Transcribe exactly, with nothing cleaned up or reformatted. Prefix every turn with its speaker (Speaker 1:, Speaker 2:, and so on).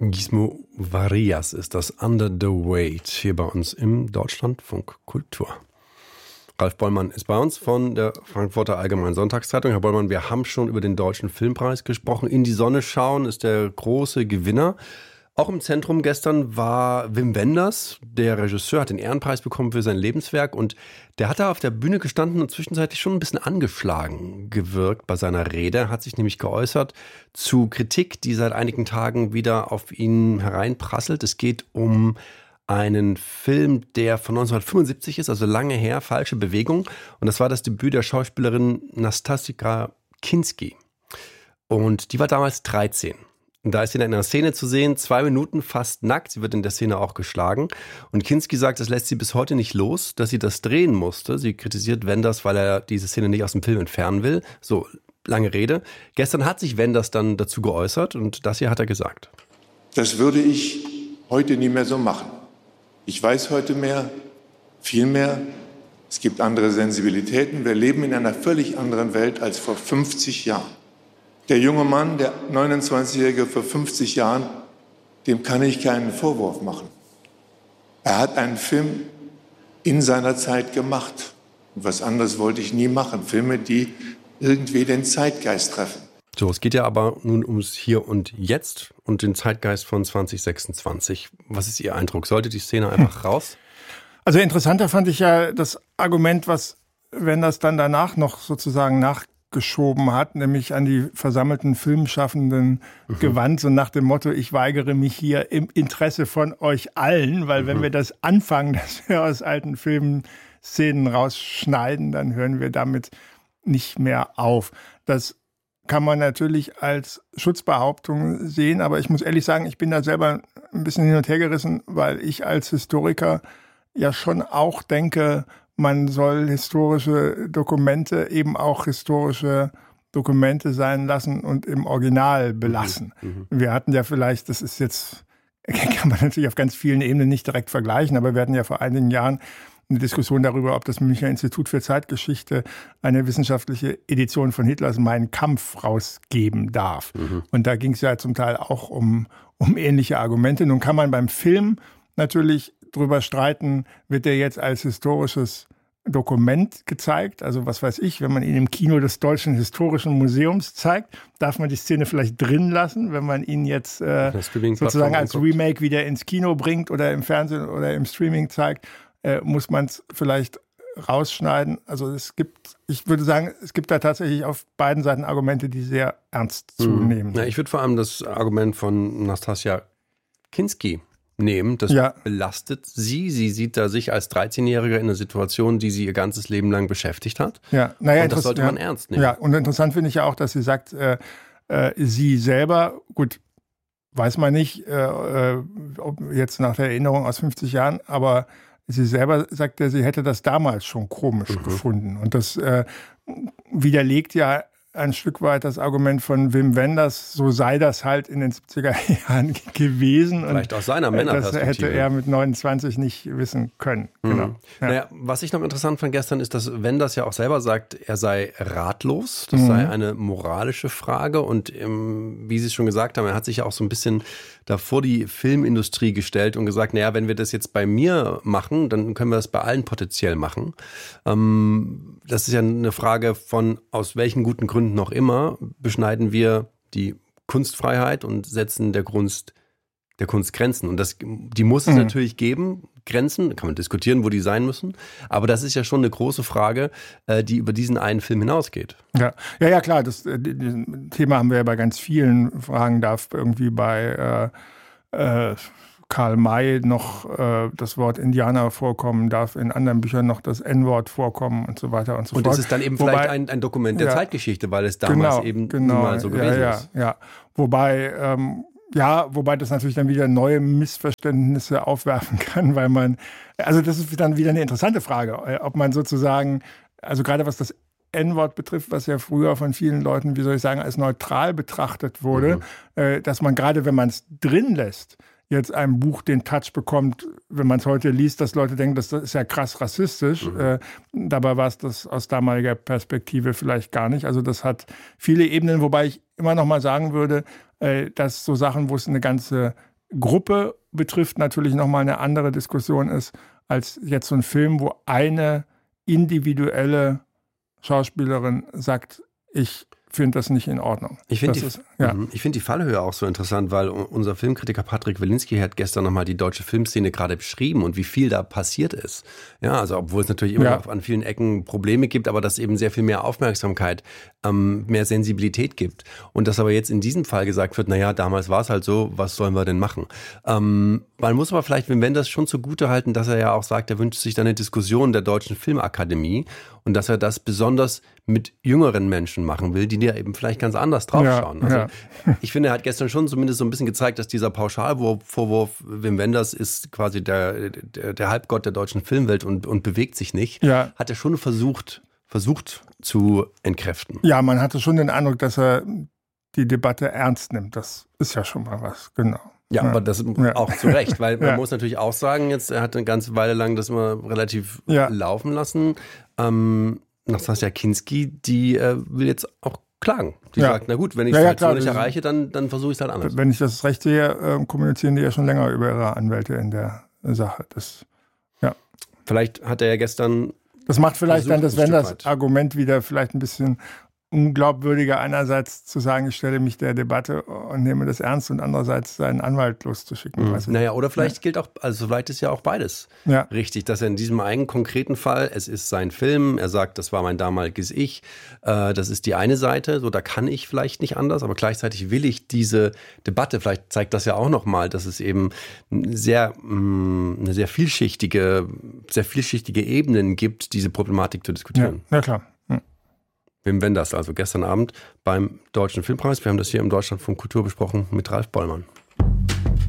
Speaker 1: Gizmo Varias ist das Under the Weight hier bei uns im Deutschlandfunk Kultur. Ralf Bollmann ist bei uns von der Frankfurter Allgemeinen Sonntagszeitung. Herr Bollmann, wir haben schon über den Deutschen Filmpreis gesprochen. In die Sonne schauen ist der große Gewinner. Auch im Zentrum gestern war Wim Wenders. Der Regisseur hat den Ehrenpreis bekommen für sein Lebenswerk und der hat da auf der Bühne gestanden und zwischenzeitlich schon ein bisschen angeschlagen gewirkt bei seiner Rede. Er hat sich nämlich geäußert zu Kritik, die seit einigen Tagen wieder auf ihn hereinprasselt. Es geht um einen Film, der von neunzehnhundertfünfundsiebzig ist, also lange her, Falsche Bewegung. Und das war das Debüt der Schauspielerin Nastassja Kinski. Und die war damals dreizehn. Und da ist sie in einer Szene zu sehen, zwei Minuten fast nackt. Sie wird in der Szene auch geschlagen. Und Kinski sagt, das lässt sie bis heute nicht los, dass sie das drehen musste. Sie kritisiert Wenders, weil er diese Szene nicht aus dem Film entfernen will. So, lange Rede. Gestern hat sich Wenders dann dazu geäußert und das hier hat er gesagt.
Speaker 2: Das würde ich heute nie mehr so machen. Ich weiß heute mehr, viel mehr. Es gibt andere Sensibilitäten. Wir leben in einer völlig anderen Welt als vor fünfzig Jahren. Der junge Mann, der neunundzwanzigjährige vor fünfzig Jahren, dem kann ich keinen Vorwurf machen. Er hat einen Film in seiner Zeit gemacht. Und was anderes wollte ich nie machen. Filme, die irgendwie den Zeitgeist treffen.
Speaker 1: So, es geht ja aber nun ums Hier und Jetzt und den Zeitgeist von zwanzig sechsundzwanzig. Was ist Ihr Eindruck? Sollte die Szene einfach raus?
Speaker 3: Also interessanter fand ich ja das Argument, was Wenders dann danach noch sozusagen nachgeschoben hat, nämlich an die versammelten Filmschaffenden mhm. gewandt, so nach dem Motto, ich weigere mich hier im Interesse von euch allen, weil mhm. wenn wir das anfangen, dass wir aus alten Filmen Szenen rausschneiden, dann hören wir damit nicht mehr auf. Das kann man natürlich als Schutzbehauptung sehen, aber ich muss ehrlich sagen, ich bin da selber ein bisschen hin und her gerissen, weil ich als Historiker ja schon auch denke, man soll historische Dokumente eben auch historische Dokumente sein lassen und im Original belassen. Mhm. Wir hatten ja vielleicht, das ist jetzt, kann man natürlich auf ganz vielen Ebenen nicht direkt vergleichen, aber wir hatten ja vor einigen Jahren eine Diskussion darüber, ob das Münchner Institut für Zeitgeschichte eine wissenschaftliche Edition von Hitlers Mein Kampf rausgeben darf. Mhm. Und da ging es ja zum Teil auch um, um ähnliche Argumente. Nun kann man beim Film natürlich drüber streiten, wird der jetzt als historisches Dokument gezeigt? Also was weiß ich, wenn man ihn im Kino des Deutschen Historischen Museums zeigt, darf man die Szene vielleicht drin lassen, wenn man ihn jetzt äh, sozusagen als Remake wieder ins Kino bringt oder im Fernsehen oder im Streaming zeigt, äh, muss man es vielleicht rausschneiden. Also es gibt, ich würde sagen, es gibt da tatsächlich auf beiden Seiten Argumente, die sehr ernst zu
Speaker 1: mhm.
Speaker 3: nehmen sind.
Speaker 1: Ja, ich würde vor allem das Argument von Nastassja Kinski nehmen. Das ja. belastet sie. Sie sieht da sich als dreizehnjährige in einer Situation, die sie ihr ganzes Leben lang beschäftigt hat.
Speaker 3: Ja, naja,
Speaker 1: und das sollte man
Speaker 3: ja,
Speaker 1: ernst nehmen.
Speaker 3: Ja, und interessant finde ich ja auch, dass sie sagt, äh, äh, sie selber, gut, weiß man nicht, äh, ob jetzt nach der Erinnerung aus fünfzig Jahren, aber sie selber sagt ja, sie hätte das damals schon komisch mhm. gefunden. Und das äh, widerlegt ja ein Stück weit das Argument von Wim Wenders, so sei das halt in den siebziger Jahren gewesen.
Speaker 1: Vielleicht
Speaker 3: und
Speaker 1: aus seiner Männerperspektive.
Speaker 3: Das hätte er mit neunundzwanzig nicht wissen können.
Speaker 1: Mhm.
Speaker 3: Genau.
Speaker 1: Ja. Naja, was ich noch interessant fand gestern ist, dass Wenders ja auch selber sagt, er sei ratlos. Das mhm. sei eine moralische Frage. Und ähm, wie Sie es schon gesagt haben, er hat sich ja auch so ein bisschen da vor die Filmindustrie gestellt und gesagt, naja, wenn wir das jetzt bei mir machen, dann können wir das bei allen potenziell machen. Ähm, das ist ja eine Frage von, aus welchen guten Gründen noch immer, beschneiden wir die Kunstfreiheit und setzen der Kunst, der Kunst Grenzen. Und das, die muss es mhm. natürlich geben, Grenzen, da kann man diskutieren, wo die sein müssen. Aber das ist ja schon eine große Frage, die über diesen einen Film hinausgeht.
Speaker 3: Ja, ja, ja klar, das, das Thema haben wir ja bei ganz vielen Fragen, darf irgendwie bei äh, äh, Karl May noch äh, das Wort Indianer vorkommen, darf in anderen Büchern noch das En-Wort vorkommen und so weiter und so
Speaker 1: und
Speaker 3: fort.
Speaker 1: Und es ist dann eben Wobei, vielleicht ein, ein Dokument der ja, Zeitgeschichte, weil es damals
Speaker 3: genau,
Speaker 1: eben
Speaker 3: genau,
Speaker 1: niemals so gewesen
Speaker 3: ja,
Speaker 1: ist.
Speaker 3: Ja, ja. Wobei, ähm, ja, wobei das natürlich dann wieder neue Missverständnisse aufwerfen kann, weil man, also das ist dann wieder eine interessante Frage, ob man sozusagen, also gerade was das En-Wort betrifft, was ja früher von vielen Leuten, wie soll ich sagen, als neutral betrachtet wurde, mhm. äh, dass man gerade, wenn man es drin lässt, jetzt ein Buch den Touch bekommt, wenn man es heute liest, dass Leute denken, das ist ja krass rassistisch. Mhm. Äh, dabei war es das aus damaliger Perspektive vielleicht gar nicht. Also das hat viele Ebenen, wobei ich immer noch mal sagen würde, äh, dass so Sachen, wo es eine ganze Gruppe betrifft, natürlich nochmal eine andere Diskussion ist, als jetzt so ein Film, wo eine individuelle Schauspielerin sagt, ich finde das nicht in Ordnung.
Speaker 1: Ich finde die,
Speaker 3: ja.
Speaker 1: ich find die Fallhöhe auch so interessant, weil unser Filmkritiker Patrick Wilinski hat gestern nochmal die deutsche Filmszene gerade beschrieben und wie viel da passiert ist. Ja, also obwohl es natürlich immer
Speaker 3: ja.
Speaker 1: noch an vielen Ecken Probleme gibt, aber dass eben sehr viel mehr Aufmerksamkeit, ähm, mehr Sensibilität gibt. Und dass aber jetzt in diesem Fall gesagt wird, naja, damals war es halt so, was sollen wir denn machen? Ähm, man muss aber vielleicht Wim Wenders schon zugute halten, dass er ja auch sagt, er wünscht sich dann eine Diskussion der Deutschen Filmakademie und dass er das besonders mit jüngeren Menschen machen will, die da eben vielleicht ganz anders draufschauen.
Speaker 3: Ja,
Speaker 1: also
Speaker 3: ja.
Speaker 1: ich finde, er hat gestern schon zumindest so ein bisschen gezeigt, dass dieser Pauschalvorwurf, Wim Wenders ist quasi der, der, der Halbgott der deutschen Filmwelt und, und bewegt sich nicht,
Speaker 3: ja.
Speaker 1: hat er schon versucht, versucht zu entkräften.
Speaker 3: Ja, man hatte schon den Eindruck, dass er die Debatte ernst nimmt. Das ist ja schon mal was, genau.
Speaker 1: Ja,
Speaker 3: ja.
Speaker 1: aber das
Speaker 3: ja.
Speaker 1: auch zu Recht, weil man
Speaker 3: ja.
Speaker 1: muss natürlich auch sagen, jetzt, er hat eine ganze Weile lang das immer relativ
Speaker 3: ja.
Speaker 1: laufen lassen. Ähm, Nastassja Kinski, die äh, will jetzt auch klagen. Die
Speaker 3: ja.
Speaker 1: sagt, na gut, wenn ich
Speaker 3: ja,
Speaker 1: es
Speaker 3: ja,
Speaker 1: halt
Speaker 3: klar,
Speaker 1: so nicht erreiche, dann, dann versuche ich es halt anders.
Speaker 3: Wenn ich das recht sehe, äh, kommunizieren die ja schon länger über ihre Anwälte in der Sache. Das, ja.
Speaker 1: Vielleicht hat er ja gestern
Speaker 3: Das macht vielleicht dann das, wenn das
Speaker 1: weit.
Speaker 3: Argument wieder vielleicht ein bisschen unglaubwürdiger, einerseits zu sagen, ich stelle mich der Debatte und nehme das ernst und andererseits seinen Anwalt loszuschicken.
Speaker 1: Mhm. Naja, oder vielleicht ja. gilt auch, also vielleicht ist ja auch beides
Speaker 3: ja.
Speaker 1: richtig, dass er in diesem einen konkreten Fall, es ist sein Film, er sagt, das war mein damaliges Ich, äh, das ist die eine Seite, so da kann ich vielleicht nicht anders, aber gleichzeitig will ich diese Debatte, vielleicht zeigt das ja auch nochmal, dass es eben sehr, mh, eine sehr vielschichtige, sehr vielschichtige Ebenen gibt, diese Problematik zu diskutieren.
Speaker 3: Ja, ja klar.
Speaker 1: Wim Wenders, also gestern Abend beim Deutschen Filmpreis. Wir haben das hier im Deutschlandfunk Kultur besprochen mit Ralf Bollmann.